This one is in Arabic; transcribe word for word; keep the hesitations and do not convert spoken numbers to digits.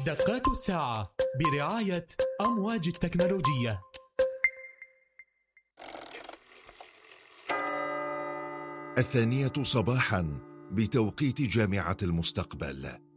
دقات الساعة برعاية أمواج التكنولوجية. الثانية صباحا بتوقيت جامعة المستقبل.